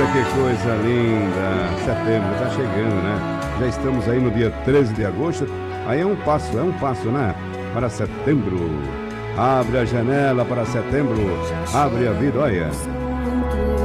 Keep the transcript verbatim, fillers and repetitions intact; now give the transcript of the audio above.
Eita, que coisa linda! Setembro tá chegando, né? Já estamos aí no dia treze de agosto. Aí é um passo, é um passo, né? Para setembro. Abre a janela para setembro. Abre a vida, olha.